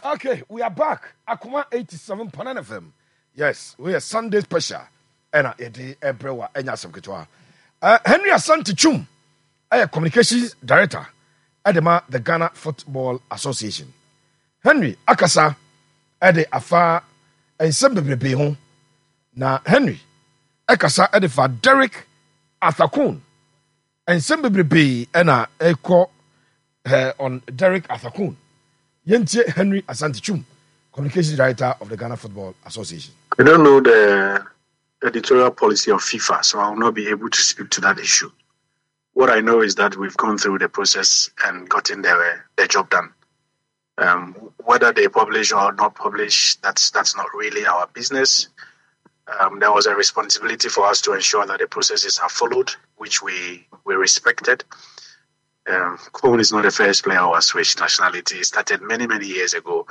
Okay, we are back. Akuma 87 Panan FM. Yes, we are Sunday special. And Eddie Ebrewa Enya Sabkitwa. Henry Asante Chum, Communications Director at the Ghana Football Association. Henry Akasa at the Afa and Sembebrebe home. Na Henry Akasa at the fa Derek Athakun and Sembebrebe and Eko on Derek Athakun. Yentie Henry Asante Chum, Communications Director of the Ghana Football Association. I don't know the editorial policy of FIFA, so I will not be able to speak to that issue. What I know is that we've gone through the process and gotten the job done. Whether they publish or not publish, that's not really our business. There was a responsibility for us to ensure that the processes are followed, which we respected. Cohen is not the first player who has switched nationality. It started many years ago.